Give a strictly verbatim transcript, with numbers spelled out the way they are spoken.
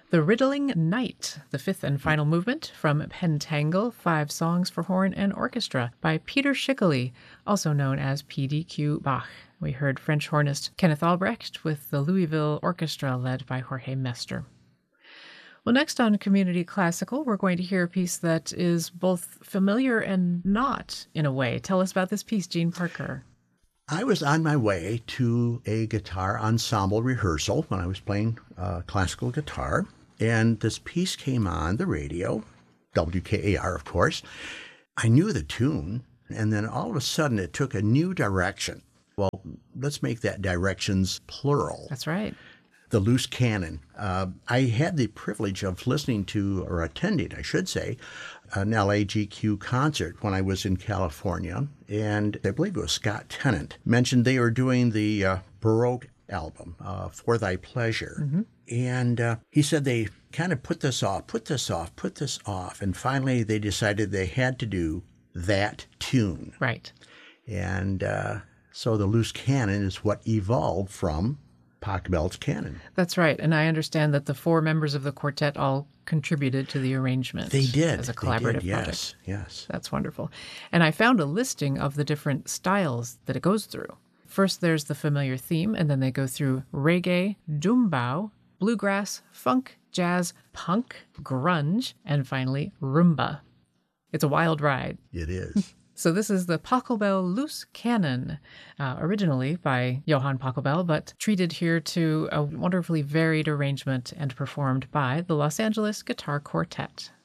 The Riddling Knight, the fifth and final movement from Pentangle, Five Songs for Horn and Orchestra by Peter Schickele, also known as P D Q Bach. We heard French hornist Kenneth Albrecht with the Louisville Orchestra led by Jorge Mester. Well, next on Community Classical, we're going to hear a piece that is both familiar and not, in a way. Tell us about this piece, Gene Parker. I was on my way to a guitar ensemble rehearsal when I was playing uh, classical guitar, and this piece came on the radio, W K A R, of course. I knew the tune, and then all of a sudden it took a new direction. Well, let's make that directions plural. That's right. The Loose Cannon. Uh, I had the privilege of listening to, or attending, I should say, an L A G Q concert when I was in California, and I believe it was Scott Tennant mentioned they were doing the uh, Baroque album, uh, For Thy Pleasure. Mm-hmm. And uh, he said they kind of put this off, put this off, put this off, and finally they decided they had to do that tune. Right. And uh, so the Loose Cannon is what evolved from Pachelbel's canon. That's right. And I understand that the four members of the quartet all contributed to the arrangement. They did. As a collaborative they did, yes, project. Yes. That's wonderful. And I found a listing of the different styles that it goes through. First, there's the familiar theme, and then they go through reggae, doombao, bluegrass, funk, jazz, punk, grunge, and finally rumba. It's a wild ride. It is. So this is the Pachelbel Loose Cannon, uh, originally by Johann Pachelbel, but treated here to a wonderfully varied arrangement and performed by the Los Angeles Guitar Quartet.